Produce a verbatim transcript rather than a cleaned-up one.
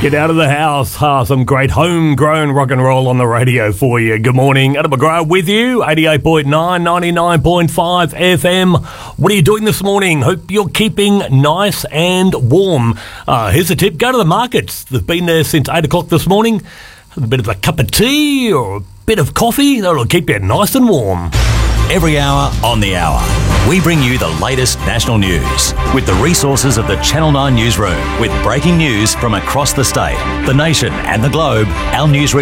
Get out of the house. Ah, some great homegrown rock and roll on the radio for you. Good morning. Adam McGrath with you. eighty-eight point nine, ninety-nine point five F M. What are you doing this morning? Hope you're keeping nice and warm. Uh, here's a tip. Go to the markets. They've been there since eight o'clock this morning. Have a bit of a cup of tea or a bit of coffee. That'll keep you nice and warm. Every hour on the hour, we bring you the latest national news with the resources of the Channel nine newsroom, with breaking news from across the state, the nation and the globe. Our news